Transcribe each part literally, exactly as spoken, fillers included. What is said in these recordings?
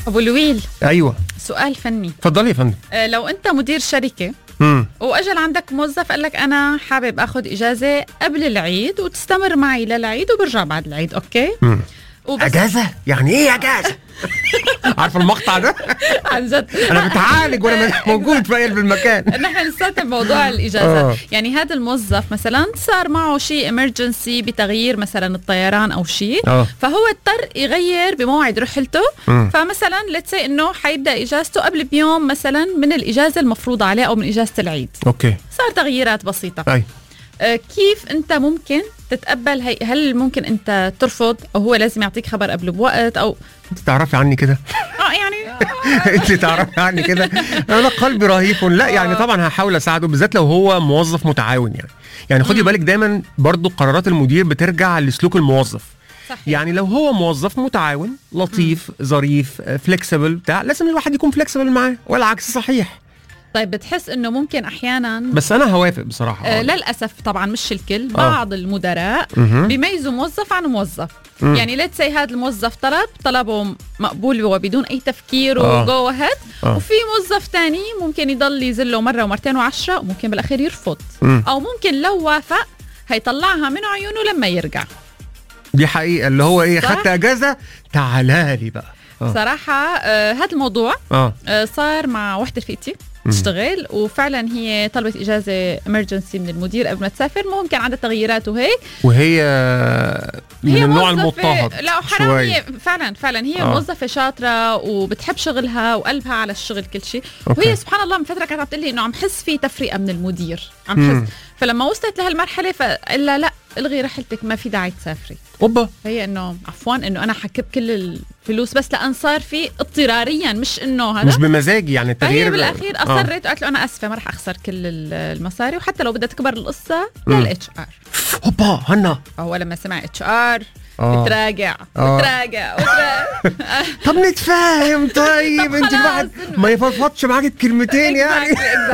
ابو لويل، ايوه سؤال فني. اتفضلي يا فندم. أه لو انت مدير شركه امم واجل عندك موظف قال لك انا حابب اخذ اجازه قبل العيد وتستمر معي للعيد وبرجع بعد العيد، اوكي؟ امم وبس اجازه؟ يعني ايه اجازه؟ عارفه المقطع ده؟ عن جد انا بتعالج وانا مش موجود في قلب المكان. نحن نستخدم موضوع الاجازه. يعني هذا الموظف مثلا صار معه شيء امرجنسي بتغيير مثلا الطيران او شيء، فهو اضطر يغير بموعد رحلته. م. فمثلا ليتس سي انه حيبدا اجازته قبل بيوم مثلا من الاجازه المفروضه عليه او من اجازه العيد. اوكي، صار تغييرات بسيطه. أي. آه كيف انت ممكن تتقبل هي؟ هل ممكن انت ترفض او هو لازم يعطيك خبر قبل بوقت؟ او انت تعرفي عني كده؟ اه يعني انت تعرفي عني كده؟ انا قلبي رهيف. لا يعني طبعا هحاول اساعده، بالذات لو هو موظف متعاون. يعني يعني خدي بالك دايما برضو قرارات المدير بترجع لسلوك الموظف. صحيح. يعني لو هو موظف متعاون لطيف مم. ظريف فليكسبل بتاع، لازم الواحد يكون فليكسبل معاه، والعكس صحيح. طيب بتحس انه ممكن احيانا، بس انا هوافق بصراحه آه للاسف طبعا مش الكل، بعض آه. المدراء بيميزوا موظف عن موظف. مم. يعني ليتس سي هذا الموظف طلب طلبه مقبول وبدون اي تفكير آه. وجو هيد آه. وفي موظف تاني ممكن يضل يزله مره ومرتين وعشرة وممكن بالاخير يرفض. مم. او ممكن لو وافق هيطلعها من عيونه لما يرجع. دي حقيقه، اللي هو ايه، خدت اجازه تعالى لي بقى. آه. صراحه آه هذا الموضوع آه. آه صار مع وحده رفيقتي تشتغل، وفعلا هي طلبت اجازه امرجنسي من المدير قبل ما تسافر، ممكن عندها تغييرات وهيك، وهي من هي النوع المضطهد. لا حرام، هي فعلا فعلا هي آه. موظفه شاطره وبتحب شغلها وقلبها على الشغل كل شيء. وهي سبحان الله من فتره كانت عم تقول لي انه عم حس في تفرقه من المدير، عم حس. فلما وصلت لهالمرحله فقال لا الغي رحلتك، ما في داعي تسافري. اوبا، هي انه عفوا انه انا حكب كل الفلوس بس لان صار في اضطراريا، مش انه هذا مش بمزاجي يعني التغيير. هي بالاخير اصرت وقالت له انا اسفه ما راح اخسر كل المصاري، وحتى لو بدها تكبر القصه للاتش ار. اوبا هنا هو لما سمع اتش ار تراجع وتراجع وتراجع. طب نتفاهم. طيب انت الواحد ما يفضفضش معاك الكلمتين يعني.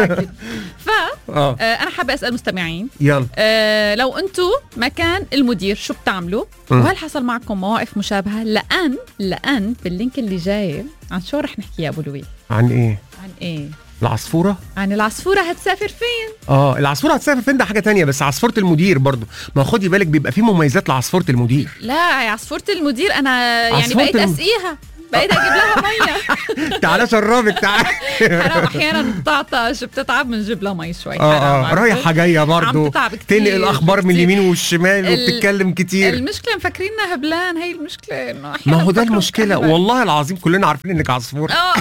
ف آه انا حابه اسال مستمعين، يلا آه لو انتم مكان المدير شو بتعملوا؟ وهل حصل معكم مواقف مشابهه؟ لان لان باللينك اللي جاي عن شو رح نحكي يا ابو لويل؟ عن ايه؟ عن ايه؟ العصفورة؟ عن العصفورة هتسافر فين؟ اه العصفورة هتسافر فين ده حاجة تانية، بس عصفورة المدير برضو ما خدي بالك بيبقى فيه مميزات لعصفورة المدير. لا عصفورة المدير انا يعني بقيت الم... اسقيها، بقيت اجيب لها ميه. تعالى شربك تعالى. حرام احيانا بتعطش بتتعب من نجيب لها مي شوي. اه اه رايحة جاية برضو تنقل الاخبار من اليمين والشمال وبتتكلم كتير. المشكلة مفكريننا هبلان، هي المشكلة انه ما هو ده المشكلة. والله العظيم كلنا عارفين انك عصفورة. اه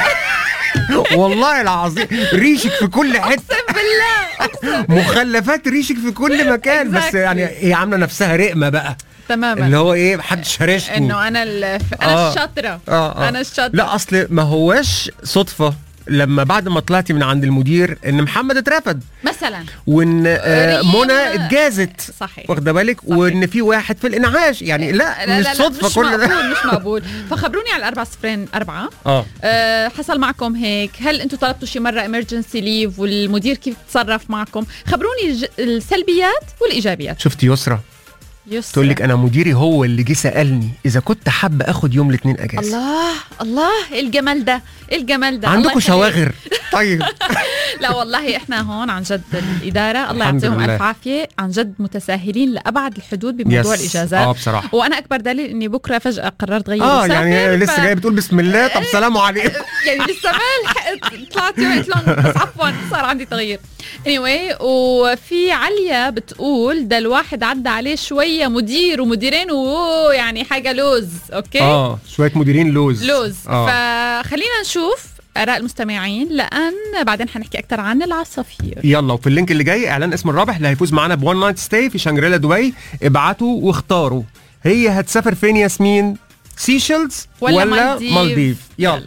والله العظيم ريشك في كل حته، اقسم بالله مخلفات ريشك في كل مكان. بس يعني هي عامله نفسها رقمه بقى تماما، اللي هو ايه محدش هرشني انه انا انا آه. الشاطره آه آه. انا الشاطره. لا اصل ما هواش صدفه لما بعد ما طلعتي من عند المدير ان محمد اترفد مثلا، وان آه منى اتجازت، صحيح واخده بالك، وان في واحد في الانعاش. يعني لا, لا مش لا صدفه، مش كل مقبول ده مش مقبول. فخبروني على الأربعة صفرين أربعة آه. آه حصل معكم هيك؟ هل انتم طلبتوا شي مره امرجنسي ليف والمدير كيف تصرف معكم؟ خبروني السلبيات والايجابيات. شفتي يسرا تقول لك انا مديري هو اللي جه سالني اذا كنت حابه اخد يوم الاثنين اجازه. الله الله الجمال ده الجمال ده. عندكم شواغر. طيب لا والله احنا هون عن جد الاداره الله يعطيهم الف عافيه، عن جد متساهلين لابعد الحدود بموضوع الاجازات. اه بصراحه، وانا اكبر دليل اني بكره فجاه قررت غير اه يعني لسه ف... جايه بتقول بسم الله. طب سلام عليكم. يعني لسه ما لحقت طلعت وقت لهم، بس عفوا صار عندي تغيير. anyway وفي عليا بتقول ده الواحد عدى عليه شويه مدير ومديرين ويعني حاجه لوز. اوكي اه شويه مديرين لوز لوز آه. فخلينا نشوف آراء المستمعين لأن بعدين حنحكي أكتر عن العصافير. يلا وفي اللينك اللي جاي إعلان اسم الرابح اللي هيفوز معنا بوان نايت ستاي في شانجريلا دبي. ابعتوا واختاروا هي هتسافر فين ياسمين، سيشلز ولا, ولا مالديف. مالديف يلا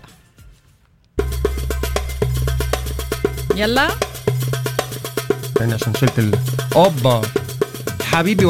يلا تاني عشان شلت ال... أوبا حبيبي